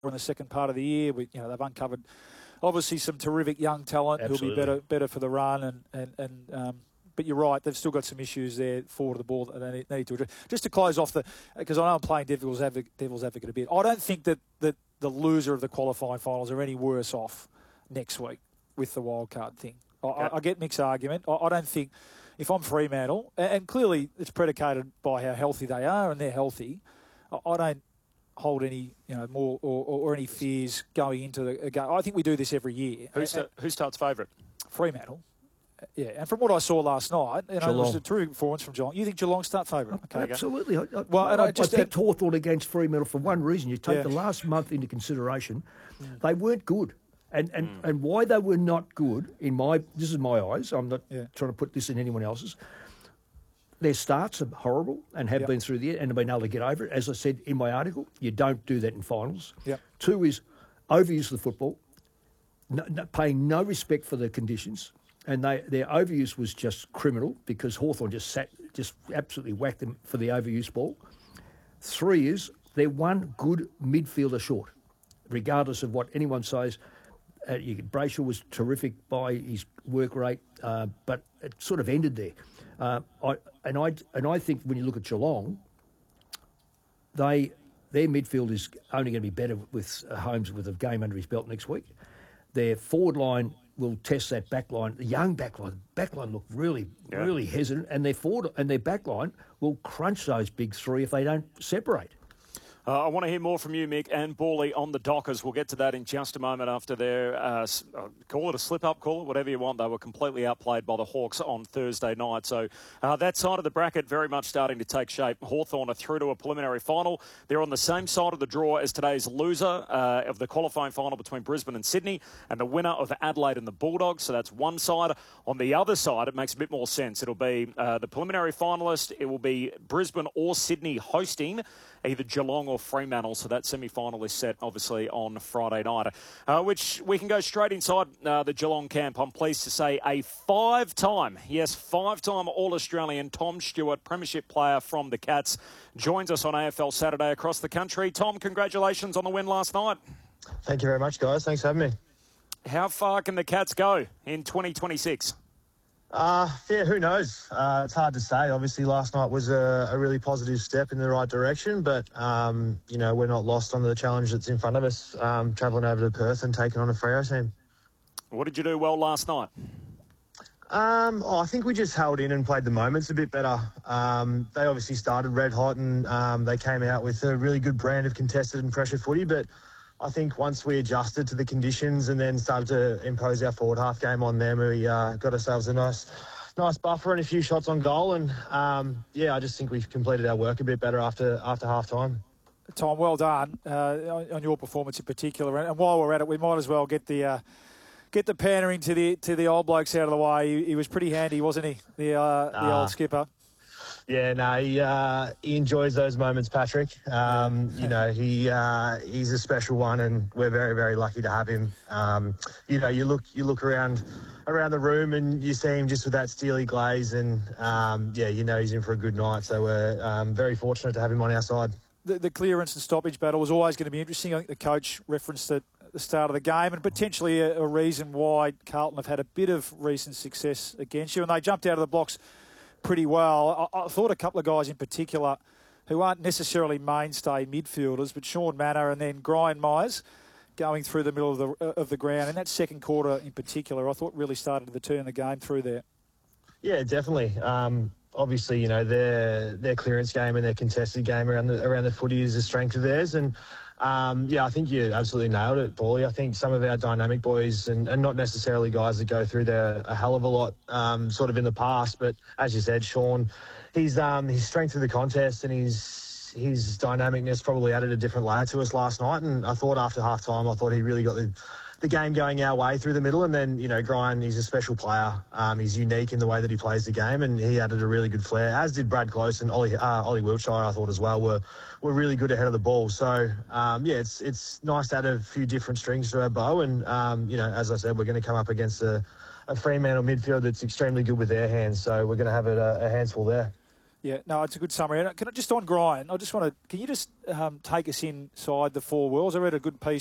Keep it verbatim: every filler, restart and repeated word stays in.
in the second part of the year. We, you know, they've uncovered obviously some terrific young talent Absolutely. who'll be better better for the run. And and and um, but you're right, they've still got some issues there forward of the ball that they need, they need to address. Just to close off the, because I know I'm playing devil's advocate, devil's advocate a bit. I don't think that that the loser of the qualifying finals are any worse off next week with the wildcard thing. I, Okay. I, I get Mick's argument. I, I don't think, if I'm Fremantle, and, and clearly it's predicated by how healthy they are, and they're healthy, I, I don't hold any, you know, more or, or, or any fears going into the game. I think we do this every year. Who, sta- who starts favourite? Fremantle. Yeah, and from what I saw last night, you know, it was Geelong. a terrific performance from Geelong. You think Geelong start favourite? Okay, Absolutely. I, I, Well, and I I, just- I picked Hawthorn against Fremantle for one reason. You take Yeah. the last month into consideration, they weren't good. And and, and why they were not good, in my this is my eyes, I'm not Yeah. trying to put this in anyone else's, their starts are horrible and have Yep. been through the end and have been able to get over it. As I said in my article, you don't do that in finals. Yep. Two is overuse of the football, no, no, paying no respect for the conditions. And they, their overuse was just criminal because Hawthorn just sat, just absolutely whacked them for the overuse ball. Three is they're one good midfielder short, regardless of what anyone says. Uh, you, Brayshaw was terrific by his work rate, uh, but it sort of ended there. Uh, I, and I and I think when you look at Geelong, they their midfield is only going to be better with uh, Holmes with a game under his belt next week. Their forward line will test that back line. The young back line, back line look really, Yeah. really hesitant, and their forward and their back line will crunch those big three if they don't separate. Uh, I want to hear more from you, Mick, and Bawley on the Dockers. We'll get to that in just a moment after their, uh, s- uh, call it a slip-up, call it whatever you want. They were completely outplayed by the Hawks on Thursday night. So uh, that side of the bracket very much starting to take shape. Hawthorn are through to a preliminary final. They're on the same side of the draw as today's loser uh, of the qualifying final between Brisbane and Sydney, and the winner of Adelaide and the Bulldogs. So that's one side. On the other side, it makes a bit more sense. It'll be uh, the preliminary finalist. It will be Brisbane or Sydney hosting either Geelong or Fremantle. So that semi-final is set, obviously, on Friday night, uh, which we can go straight inside uh, the Geelong camp. I'm pleased to say a five-time, yes, five-time All-Australian Tom Stewart, premiership player from the Cats, joins us on A F L Saturday across the country. Tom, congratulations on the win last night. Thank you very much, guys. Thanks for having me. How far can the Cats go in twenty twenty-six? Uh, yeah, who knows? Uh, it's hard to say. Obviously, last night was a, a really positive step in the right direction, but, um, you know, we're not lost on the challenge that's in front of us, um, travelling over to Perth and taking on a Freo team. What did you do well last night? Um, oh, I think we just held in and played the moments a bit better. Um, they obviously started red hot and um, they came out with a really good brand of contested and pressure footy, but I think once we adjusted to the conditions and then started to impose our forward half game on them, we uh, got ourselves a nice nice buffer and a few shots on goal. And, um, yeah, I just think we've completed our work a bit better after after half time. Tom, well done uh, on, on your performance in particular. And while we're at it, we might as well get the uh, get the pandering to the to the old blokes out of the way. He, he was pretty handy, wasn't he? The uh, the Ah. old skipper. Yeah, no, he, uh, he enjoys those moments, Patrick. Um, you know, he uh, he's a special one, and we're very, very lucky to have him. Um, you know, you look you look around around the room, and you see him just with that steely glaze, and um, yeah, you know he's in for a good night. So we're um, very fortunate to have him on our side. The, the clearance and stoppage battle was always going to be interesting. I think the coach referenced it at the start of the game, and potentially a, a reason why Carlton have had a bit of recent success against you, and they jumped out of the blocks pretty well. I, I thought a couple of guys in particular who aren't necessarily mainstay midfielders, but Sean Manor and then Brian Myers going through the middle of the of the ground. In that second quarter in particular, I thought really started to turn the game through there. Yeah, definitely. Um, obviously, you know, their their clearance game and their contested game around the around the footy is a strength of theirs. And um, yeah, I think you absolutely nailed it, Paulie. I think some of our dynamic boys, and, and not necessarily guys that go through there a hell of a lot, um, sort of in the past, but as you said, Sean, he's um, his strength of the contest and his his dynamicness probably added a different layer to us last night. And I thought after half time, I thought he really got the the game going our way through the middle. And then, you know, Brian, he's a special player. Um, he's unique in the way that he plays the game, and he added a really good flair, as did Brad Close and Ollie, uh, Ollie Wiltshire, I thought as well, were were really good ahead of the ball. So, um, yeah, it's it's nice to add a few different strings to our bow. And, um, you know, as I said, we're going to come up against a, a Fremantle midfield that's extremely good with their hands. So we're going to have a, a hands full there. Yeah, no, it's a good summary. And can I just on Grind, I just want to, can you just um, take us inside the four worlds? I read a good piece